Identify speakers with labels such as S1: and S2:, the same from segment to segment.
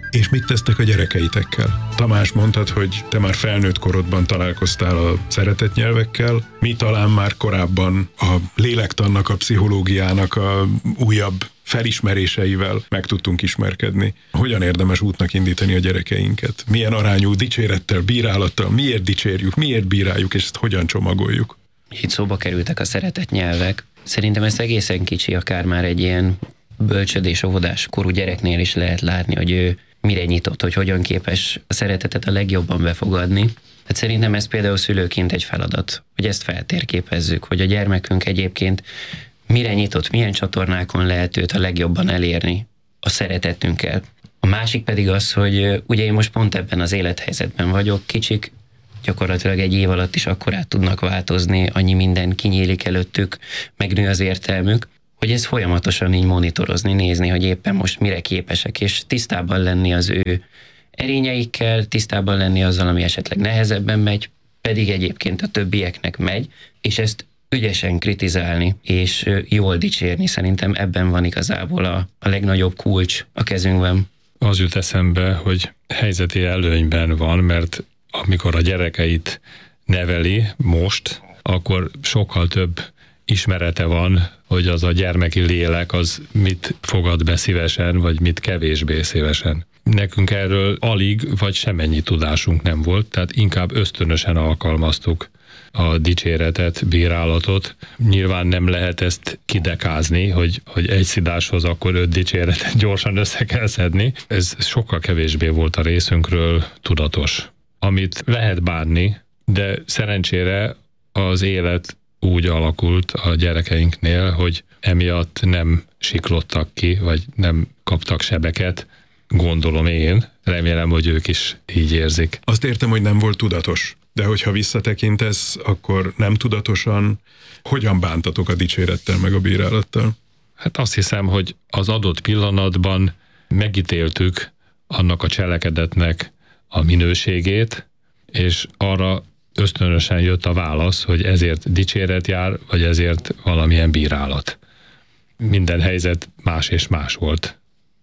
S1: És mit tesztek a gyerekeitekkel? Tamás, mondtad, hogy te már felnőtt korodban találkoztál a szeretett nyelvekkel. Mi talán már korábban a lélektannak, a pszichológiának a újabb felismeréseivel meg tudtunk ismerkedni. Hogyan érdemes útnak indítani a gyerekeinket? Milyen arányú dicsérettel, bírálattal, miért dicsérjük, miért bíráljuk, és ezt hogyan csomagoljuk?
S2: Itt szóba kerültek a szeretett nyelvek. Szerintem ezt egészen kicsi, akár már egy ilyen bölcsödés, óvodás korú gyereknél is lehet látni, hogy ő mire nyitott, hogy hogyan képes a szeretetet a legjobban befogadni. Hát szerintem ez például szülőként egy feladat, hogy ezt feltérképezzük, hogy a gyermekünk egyébként mire nyitott, milyen csatornákon lehet őt a legjobban elérni a szeretetünkkel. A másik pedig az, hogy ugye én most pont ebben az élethelyzetben vagyok, kicsik gyakorlatilag egy év alatt is akkorát tudnak változni, annyi minden kinyílik előttük, megnő az értelmük, hogy ezt folyamatosan így monitorozni, nézni, hogy éppen most mire képesek, és tisztában lenni az ő erényeikkel, tisztában lenni azzal, ami esetleg nehezebben megy, pedig egyébként a többieknek megy, és ezt ügyesen kritizálni, és jól dicsérni. Szerintem ebben van igazából a legnagyobb kulcs a kezünkben.
S3: Az jut eszembe, hogy helyzeti előnyben van, mert amikor a gyerekeit neveli most, akkor sokkal több ismerete van, hogy az a gyermeki lélek az mit fogad be szívesen, vagy mit kevésbé szívesen. Nekünk erről alig, vagy semennyi tudásunk nem volt, tehát inkább ösztönösen alkalmaztuk a dicséretet, bírálatot. Nyilván nem lehet ezt kidekázni, hogy egy szidáshoz akkor 5 dicséretet gyorsan össze kell szedni. Ez sokkal kevésbé volt a részünkről tudatos. Amit lehet bánni, de szerencsére az élet úgy alakult a gyerekeinknél, hogy emiatt nem siklottak ki, vagy nem kaptak sebeket, gondolom én. Remélem, hogy ők is így érzik.
S1: Azt értem, hogy nem volt tudatos, de hogyha visszatekintesz, akkor nem tudatosan hogyan bántatok a dicsérettel meg a bírálattal?
S3: Hát azt hiszem, hogy az adott pillanatban megítéltük annak a cselekedetnek a minőségét, és arra ösztönösen jött a válasz, hogy ezért dicséret jár, vagy ezért valamilyen bírálat. Minden helyzet más és más volt.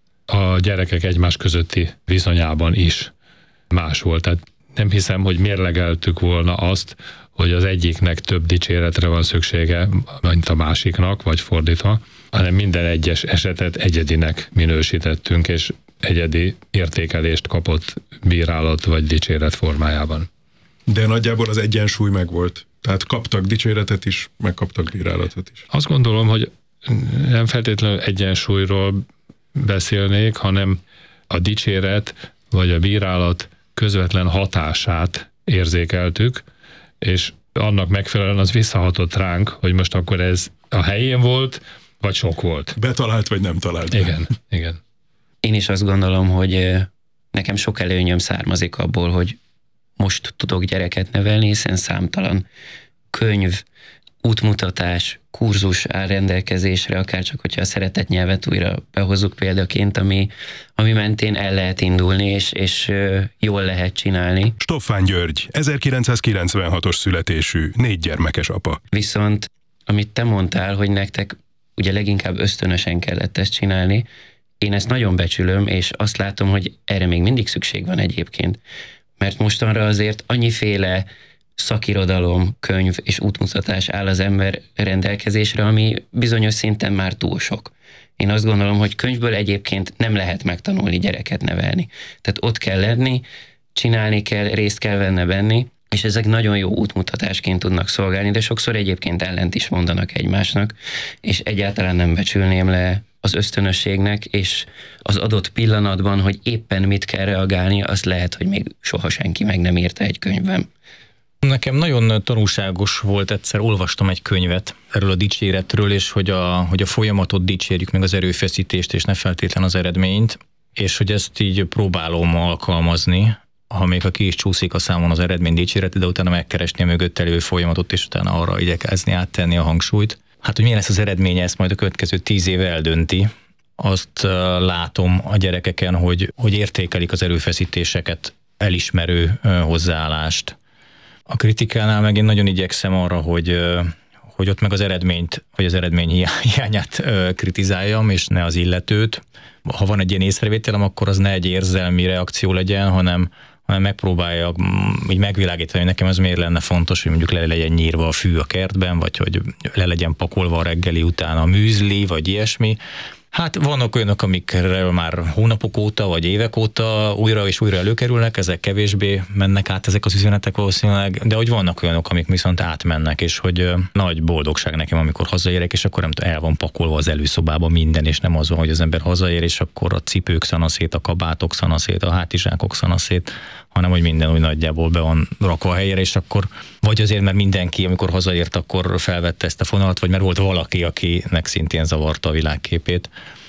S3: A gyerekek egymás közötti viszonyában is más volt. Tehát nem hiszem, hogy mérlegeltük volna azt, hogy az egyiknek több dicséretre van szüksége, mint a másiknak, vagy fordítva, hanem minden egyes esetet egyedinek minősítettünk, és egyedi értékelést kapott bírálat vagy dicséret formájában.
S1: De nagyjából az egyensúly megvolt. Tehát kaptak dicséretet is, megkaptak bírálatot is.
S3: Azt gondolom, hogy nem feltétlenül egyensúlyról beszélnék, hanem a dicséret vagy a bírálat közvetlen hatását érzékeltük, és annak megfelelően az visszahatott ránk, hogy most akkor ez a helyén volt, vagy sok volt.
S1: Betalált, vagy nem talált.
S3: Igen.
S2: Én is azt gondolom, hogy nekem sok előnyöm származik abból, hogy most tudok gyereket nevelni, hiszen számtalan könyv, útmutatás, kurzus áll rendelkezésre, akárcsak, hogyha a szeretett nyelvet újra behozzuk példaként, ami mentén el lehet indulni, és jól lehet csinálni.
S1: Stoffán György, 1996-os születésű, 4 gyermekes apa.
S2: Viszont, amit te mondtál, hogy nektek ugye leginkább ösztönösen kellett ezt csinálni, én ezt nagyon becsülöm, és azt látom, hogy erre még mindig szükség van egyébként. Mert mostanra azért annyiféle szakirodalom, könyv és útmutatás áll az ember rendelkezésre, ami bizonyos szinten már túl sok. Én azt gondolom, hogy könyvből egyébként nem lehet megtanulni gyereket nevelni. Tehát ott kell lenni, csinálni kell, részt kell venni, és ezek nagyon jó útmutatásként tudnak szolgálni, de sokszor egyébként ellent is mondanak egymásnak, és egyáltalán nem becsülném le az ösztönösségnek, és az adott pillanatban, hogy éppen mit kell reagálni, azt lehet, hogy még soha senki meg nem írta egy könyvben.
S4: Nekem nagyon tanulságos volt, egyszer olvastam egy könyvet erről a dicséretről, és hogy a folyamatot dicsérjük, meg az erőfeszítést, és ne feltétlen az eredményt, és hogy ezt így próbálom alkalmazni, ha még ki is csúszik a számon az eredmény dicséret, de utána megkeresni a mögött elő folyamatot, és utána arra igyekezni áttenni a hangsúlyt. Hát, hogy milyen lesz az eredménye, ezt majd a következő 10 év eldönti. Azt látom a gyerekeken, hogy értékelik az erőfeszítéseket, elismerő hozzáállást. A kritikánál meg én nagyon igyekszem arra, hogy ott meg az eredményt, vagy az eredmény hiányát kritizáljam, és ne az illetőt. Ha van egy ilyen észrevételem, akkor az ne egy érzelmi reakció legyen, hanem megpróbáljak így megvilágítani, hogy nekem ez miért lenne fontos, hogy mondjuk le legyen nyírva a fű a kertben, vagy hogy le legyen pakolva a reggeli után a műzli, vagy ilyesmi. Hát vannak olyanok, amikről már hónapok óta, vagy évek óta újra és újra előkerülnek, ezek kevésbé mennek át ezek az üzenetek valószínűleg, de hogy vannak olyanok, amik viszont átmennek, és hogy nagy boldogság nekem, amikor hazaérek, és akkor nem tudom, el van pakolva az előszobában minden, és nem az van, hogy az ember hazaér, és akkor a cipők szanaszét, a kabátok szanaszét, a hátizsákok szanaszét, hanem hogy minden úgy nagyjából be van rakva a helyére, és akkor vagy azért, mert mindenki, amikor hazaért, akkor felvette ezt a fonalat, vagy mert volt valaki, akinek szintén zavarta a világképét.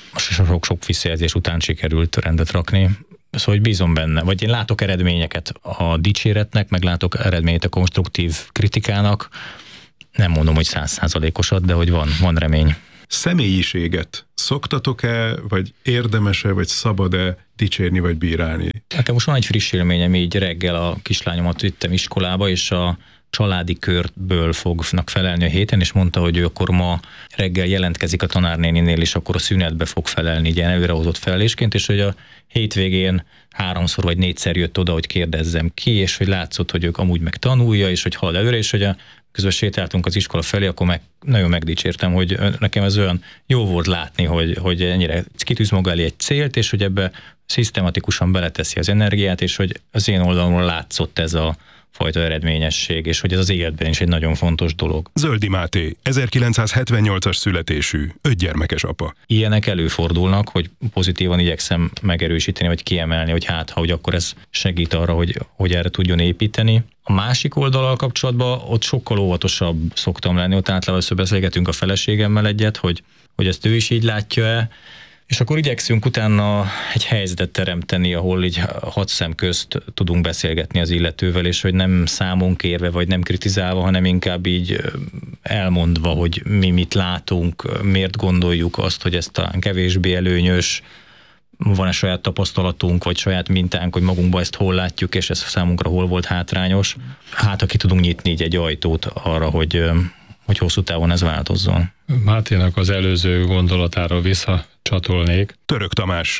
S4: Sok visszajelzés után sikerült rendet rakni. Szóval, hogy bízom benne. Vagy én látok eredményeket a dicséretnek, meg látok eredményt a konstruktív kritikának. Nem mondom, hogy 100%-osat, de hogy van remény.
S1: Személyiséget szoktatok-e, vagy érdemes-e, vagy szabad-e dicsérni, vagy bírálni?
S4: Nekem most van egy friss élményem, így reggel a kislányomat vittem iskolába, és a családi körből fognak felelni a héten, és mondta, hogy ő akkor ma reggel jelentkezik a tanárnéninél, és akkor a szünetbe fog felelni, ilyen előrehozott felelésként, és hogy a hétvégén 3-szor vagy 4-szer jött oda, hogy kérdezzem ki, és hogy látszott, hogy ők amúgy meg tanulja, és hogy halad előre, és hogy közben sétáltunk az iskola felé, akkor nagyon megdicsértem, hogy nekem ez olyan jó volt látni, hogy ennyire kitűz maga elé egy célt, és hogy ebbe szisztematikusan beleteszi az energiát, és hogy az én oldalomról látszott ez a fajta eredményesség, és hogy ez az életben is egy nagyon fontos dolog.
S1: Zöldi Máté, 1978-as születésű, 5 gyermekes apa.
S4: Ilyenek előfordulnak, hogy pozitívan igyekszem megerősíteni, vagy kiemelni, hogy hogy akkor ez segít arra, hogy erre tudjon építeni. A másik oldallal kapcsolatban ott sokkal óvatosabb szoktam lenni, ott általában beszélgetünk a feleségemmel egyet, hogy ezt ő is így látja-e, és akkor igyekszünk utána egy helyzetet teremteni, ahol így 6 szem közt tudunk beszélgetni az illetővel, és hogy nem számon kérve, vagy nem kritizálva, hanem inkább így elmondva, hogy mi mit látunk, miért gondoljuk azt, hogy ezt a kevésbé előnyös, van-e saját tapasztalatunk, vagy saját mintánk, hogy magunkban ezt hol látjuk, és ez számunkra hol volt hátrányos. Hát, aki tudunk nyitni így egy ajtót arra, hogy hosszú távon ez változzon.
S3: Máténak az előző gondolatára visszacsatolnék.
S1: Török Tamás,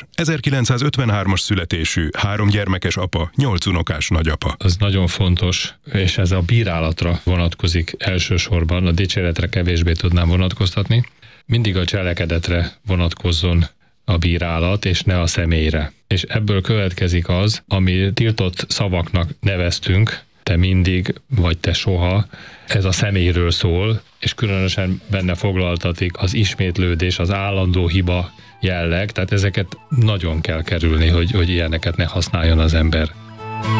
S1: 1953-as születésű, 3 gyermekes apa, 8 unokás nagyapa.
S3: Az nagyon fontos, és ez a bírálatra vonatkozik elsősorban, a dicséretre kevésbé tudnám vonatkoztatni. Mindig a cselekedetre vonatkozzon a bírálat, és ne a személyre. És ebből következik az, ami tiltott szavaknak neveztünk, te mindig, vagy te soha, ez a személyről szól, és különösen benne foglaltatik az ismétlődés, az állandó hiba jelleg, tehát ezeket nagyon kell kerülni, hogy ilyeneket ne használjon az ember.